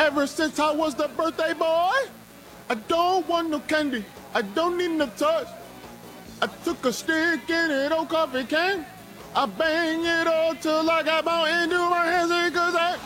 Ever since I was the birthday boy, I don't want no candy. I don't need no touch. I took a stick in an old coffee can. I bang it all till I got more into my hands because I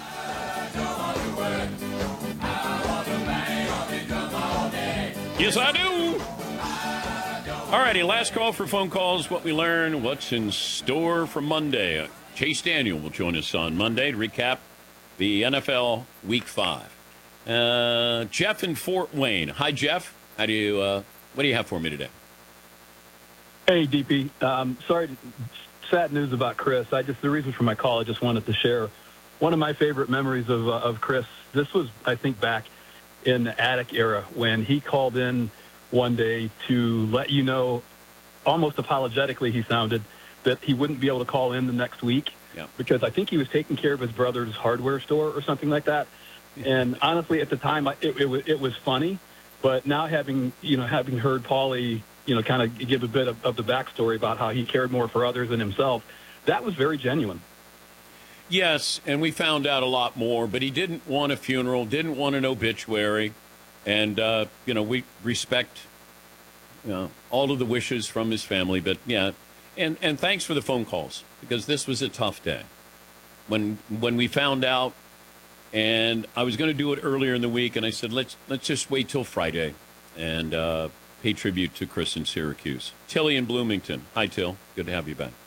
Yes, I do. All righty, last call for phone calls. What we learn, what's in store for Monday. Chase Daniel will join us on Monday to recap the NFL Week 5. Jeff in Fort Wayne. Hi, Jeff. What do you have for me today? Hey, DP. Sorry, sad news about Chris. The reason for my call, I just wanted to share one of my favorite memories of Chris. This was, I think, back in the Attic era when he called in one day to let you know, almost apologetically he sounded, that he wouldn't be able to call in the next week because I think he was taking care of his brother's hardware store or something like that. And honestly, at the time, it was funny. But now having heard Paulie, kind of give a bit of the backstory about how he cared more for others than himself, that was very genuine. Yes, and we found out a lot more, but he didn't want a funeral, didn't want an obituary, and, we respect all of the wishes from his family, but, and thanks for the phone calls, because this was a tough day. When we found out, and I was going to do it earlier in the week, and I said, let's just wait till Friday and pay tribute to Chris in Syracuse. Tilly in Bloomington. Hi, Till. Good to have you back.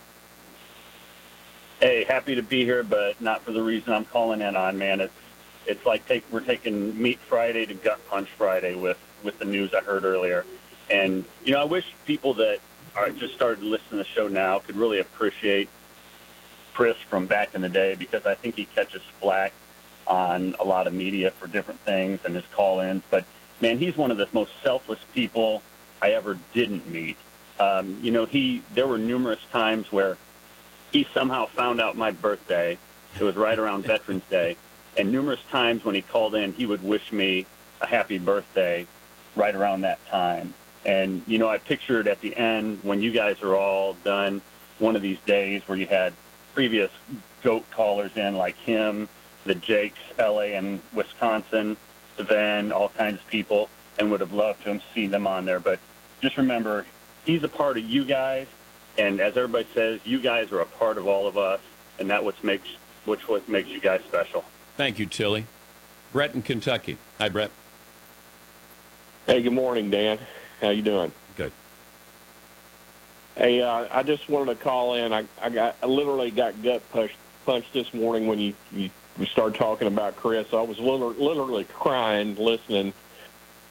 Hey, happy to be here, but not for the reason I'm calling in on, man. It's like we're taking Meat Friday to Gut Punch Friday with the news I heard earlier. And, I wish people that are just started listening to the show now could really appreciate Chris from back in the day, because I think he catches flack on a lot of media for different things and his call-ins. But, man, he's one of the most selfless people I ever didn't meet. There were numerous times where he somehow found out my birthday. It was right around Veterans Day. And numerous times when he called in, he would wish me a happy birthday right around that time. And, I pictured at the end when you guys are all done one of these days where you had previous GOAT callers in like him, the Jakes, L.A. and Wisconsin, Sven, all kinds of people, and would have loved to have seen them on there. But just remember, he's a part of you guys. And as everybody says, you guys are a part of all of us, and that's what makes you guys special. Thank you, Tilly. Brett in Kentucky. Hi, Brett. Hey, good morning, Dan. How you doing? Good. Hey, I just wanted to call in. I literally got gut punched this morning when you started talking about Chris. I was literally crying listening